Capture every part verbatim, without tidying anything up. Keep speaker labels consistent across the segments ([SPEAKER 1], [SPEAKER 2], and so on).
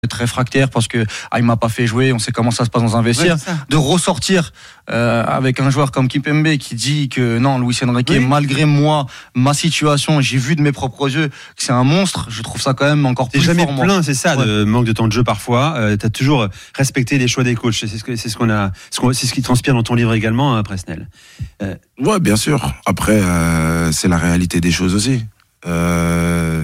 [SPEAKER 1] très fractaire parce que ah, il m'a pas fait jouer, on sait comment ça se passe dans un vestiaire,
[SPEAKER 2] ouais,
[SPEAKER 1] de ressortir euh, avec un joueur comme Kimpembe qui dit que non, Luis Enrique, oui. malgré moi, ma situation, j'ai vu de mes propres yeux que c'est un monstre, je trouve ça quand même encore
[SPEAKER 2] T'es
[SPEAKER 1] plus
[SPEAKER 2] jamais
[SPEAKER 1] fort.
[SPEAKER 2] plein, c'est ça, ouais. de manque de temps de jeu parfois. Euh, t'as toujours respecté les choix des coachs. C'est ce que c'est ce qu'on a, ce qu'on, c'est ce qui transpire dans ton livre également, hein, Presnel.
[SPEAKER 3] Euh... Ouais, bien sûr. Après, euh, c'est la réalité des choses aussi. Euh...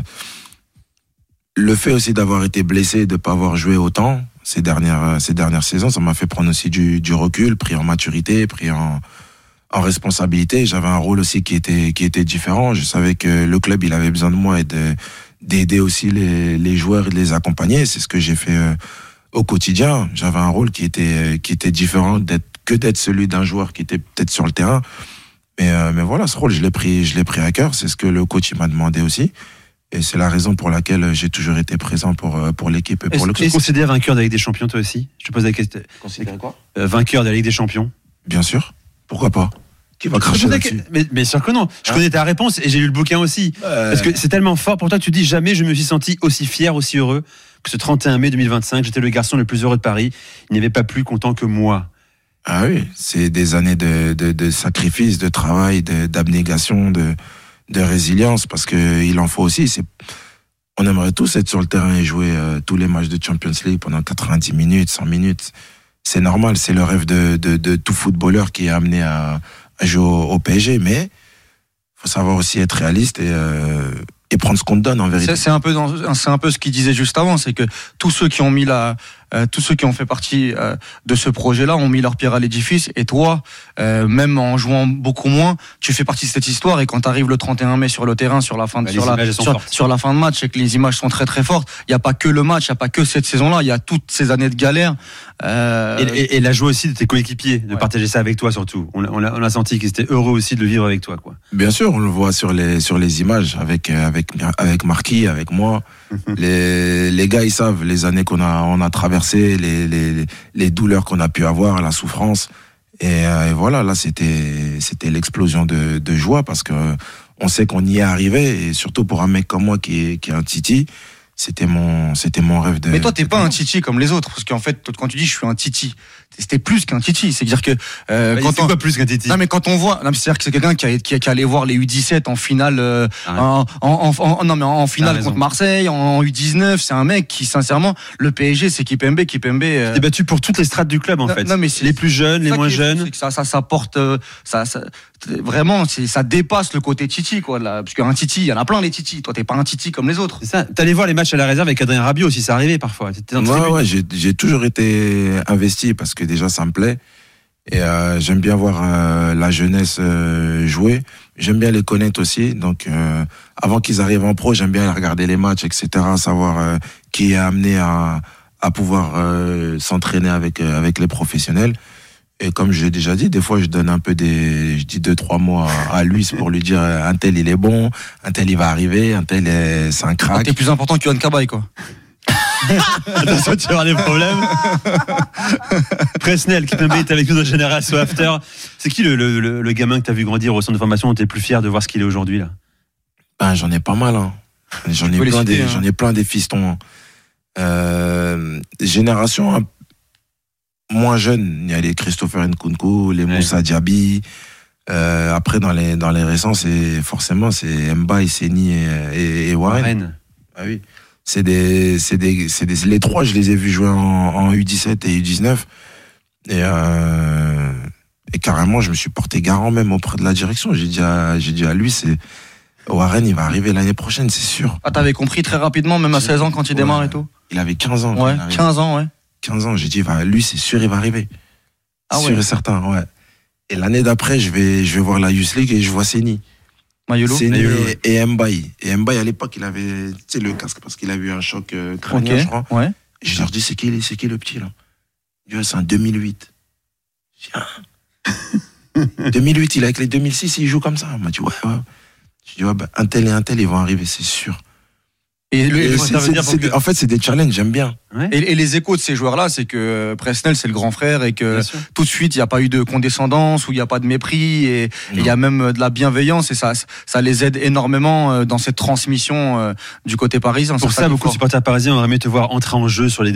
[SPEAKER 3] Le fait aussi d'avoir été blessé, de ne pas avoir joué autant ces dernières, ces dernières saisons, ça m'a fait prendre aussi du, du recul, pris en maturité, pris en, en responsabilité. J'avais un rôle aussi qui était, qui était différent. Je savais que le club, il avait besoin de moi et de, d'aider aussi les, les joueurs et de les accompagner. C'est ce que j'ai fait euh, au quotidien. J'avais un rôle qui était, qui était différent d'être, que d'être celui d'un joueur qui était peut-être sur le terrain. Mais, euh, mais voilà, ce rôle, je l'ai pris, je l'ai pris à cœur. C'est ce que le coach il m'a demandé aussi. Et c'est la raison pour laquelle j'ai toujours été présent pour, pour l'équipe et pour
[SPEAKER 2] est-ce,
[SPEAKER 3] le club.
[SPEAKER 2] Est-ce que tu considères vainqueur de la Ligue des Champions, toi aussi ? Je te pose la question.
[SPEAKER 3] Considère quoi ?
[SPEAKER 2] euh, Vainqueur de la Ligue des Champions ?
[SPEAKER 3] Bien sûr. Pourquoi pas ? Qui va cracher là-dessus ?
[SPEAKER 2] Mais, mais sûr que non. Je hein connais ta réponse et j'ai lu le bouquin aussi. Euh... Parce que c'est tellement fort. Pour toi, tu dis jamais je me suis senti aussi fier, aussi heureux que ce trente et un mai deux mille vingt-cinq. J'étais le garçon le plus heureux de Paris. Il n'y avait pas plus content que moi.
[SPEAKER 3] Ah oui, c'est des années de, de, de sacrifice, de travail, de, d'abnégation, de, de résilience, parce que il en faut aussi. C'est... On aimerait tous être sur le terrain et jouer euh, tous les matchs de Champions League pendant quatre-vingt-dix minutes, cent minutes. C'est normal, c'est le rêve de, de, de tout footballeur qui est amené à, à jouer au, au P S G. Mais faut savoir aussi être réaliste et, euh, et prendre ce qu'on te donne en vérité.
[SPEAKER 1] C'est, c'est, un peu dans, c'est un peu ce qu'il disait juste avant, c'est que tous ceux qui ont mis la... Euh, tous ceux qui ont fait partie euh, de ce projet-là ont mis leur pierre à l'édifice. Et toi, euh, même en jouant beaucoup moins, tu fais partie de cette histoire. Et quand tu arrives le trente et un mai sur le terrain, sur la fin de, bah, sur la, sur, sur la fin de match, et que les images sont très très fortes, il n'y a pas que le match, il n'y a pas que cette saison-là, il y a toutes ces années de galère.
[SPEAKER 2] Euh... Et, et, et la joie aussi de tes coéquipiers, de ouais. partager ça avec toi surtout. On, on, a, on a senti qu'ils étaient heureux aussi de le vivre avec toi, quoi.
[SPEAKER 3] Bien sûr, on le voit sur les sur les images avec avec avec Marquis, avec moi. les les gars, ils savent les années qu'on a on a traversées, les les les douleurs qu'on a pu avoir, la souffrance. Et, euh, et voilà, là c'était c'était l'explosion de de joie parce que on sait qu'on y est arrivé et surtout pour un mec comme moi qui est qui est un titi. C'était mon, c'était mon rêve de.
[SPEAKER 1] Mais toi, t'es pas un titi comme les autres, parce qu'en fait, quand tu dis je suis un titi, c'était plus qu'un titi. C'est-à-dire que euh,
[SPEAKER 2] bah,
[SPEAKER 1] quand
[SPEAKER 2] on quoi plus qu'un titi.
[SPEAKER 1] Non, mais quand on voit, non, c'est-à-dire que c'est quelqu'un qui a qui, a, qui allait voir les U dix-sept en finale, euh, ah, en, en, en, en non mais en finale contre Marseille, en U dix-neuf. C'est un mec qui, sincèrement, le P S G, c'est Kimpembe, Kimpembe. Euh...
[SPEAKER 2] T'es battu pour toutes les strates du club en
[SPEAKER 1] non,
[SPEAKER 2] fait.
[SPEAKER 1] Non, mais c'est,
[SPEAKER 2] les plus jeunes, les moins jeunes.
[SPEAKER 1] C'est que ça, ça, ça porte, euh, ça, ça, vraiment, c'est, ça dépasse le côté titi, quoi. Là, parce qu'un titi, il y en a plein les titis. Toi, t'es pas un titi comme les autres.
[SPEAKER 2] C'est ça. T'allais voir les matchs à la réserve avec Adrien Rabiot aussi, ça arrivait parfois.
[SPEAKER 3] Ouais, ouais, j'ai, j'ai toujours été investi parce que déjà ça me plaît et euh, j'aime bien voir euh, la jeunesse euh, jouer. J'aime bien les connaître aussi. Donc, euh, avant qu'ils arrivent en pro, j'aime bien regarder les matchs, et cetera. Savoir euh, qui est amené à à pouvoir euh, s'entraîner avec euh, avec les professionnels. Et comme je l'ai déjà dit, des fois je donne un peu des, je dis deux trois mots à, à Luis pour lui dire un tel il est bon, un tel il va arriver, un tel est, c'est un crack.
[SPEAKER 1] T'es plus important que Yohan Cabaye, quoi.
[SPEAKER 2] Attention, tu vas avoir des problèmes. Presnel, qui est avec nous dans Génération After. C'est qui le, le, le, le gamin que t'as vu grandir au centre de formation où t'es plus fier de voir ce qu'il est aujourd'hui là?
[SPEAKER 3] Ben, j'en ai pas mal, hein. J'en ai plein des, hein. j'en ai plein des fistons. Euh, génération un moins jeune, il y a les Christopher Nkunku, les ouais. Moussa Diaby. Euh, après, dans les dans les récents, c'est forcément c'est Mbaye, Seny et, et, et Warren. Warren. Ah oui, c'est des c'est des c'est des les trois. Je les ai vus jouer en, en U dix-sept et U dix-neuf et euh, et carrément, je me suis porté garant même auprès de la direction. J'ai dit à j'ai dit à lui, c'est Warren, il va arriver l'année prochaine, c'est sûr.
[SPEAKER 1] Ah, t'avais compris très rapidement, même à seize ans quand il ouais. démarre et tout.
[SPEAKER 3] Il avait quinze ans.
[SPEAKER 1] Ouais, quinze ans, ouais.
[SPEAKER 3] quinze ans, j'ai dit, va, lui, c'est sûr, il va arriver.
[SPEAKER 1] Ah
[SPEAKER 3] sûr
[SPEAKER 1] ouais.
[SPEAKER 3] et certain, ouais. Et l'année d'après, je vais, je vais voir la Youth League et je vois Seny.
[SPEAKER 1] Mayolo.
[SPEAKER 3] Seny et, et Mbaye. Et Mbaye, à l'époque, il avait, tu sais, le casque parce qu'il a eu un choc euh, crânien, okay. je crois.
[SPEAKER 1] Ouais.
[SPEAKER 3] Et je leur dis, c'est qui, c'est qui le petit, là? Il dit, c'est un deux mille huit. Je dis, ah. deux mille huit, il est avec les deux mille six, il joue comme ça. Il m'a dit, ouais, ouais. Je dis, ouais, bah, un tel et un tel, ils vont arriver, c'est sûr.
[SPEAKER 1] Et, le,
[SPEAKER 3] Et
[SPEAKER 1] ça
[SPEAKER 3] c'est-
[SPEAKER 1] veut
[SPEAKER 3] c'est-
[SPEAKER 1] dire
[SPEAKER 3] c'est
[SPEAKER 1] que-
[SPEAKER 3] des- en fait, c'est des challenges, j'aime bien.
[SPEAKER 2] Ouais.
[SPEAKER 1] et, et les échos de ces joueurs-là, c'est que Presnel, c'est le grand frère et que
[SPEAKER 2] Bien sûr.
[SPEAKER 1] tout de suite, il n'y a pas eu de condescendance ou il n'y a pas de mépris et il y a même de la bienveillance et ça, ça les aide énormément euh, dans cette transmission euh, du côté parisien.
[SPEAKER 2] Pour
[SPEAKER 1] C'est
[SPEAKER 2] ça,
[SPEAKER 1] qui est
[SPEAKER 2] beaucoup de
[SPEAKER 1] fort.
[SPEAKER 2] supporters parisiens auraient aimé te voir entrer en jeu sur les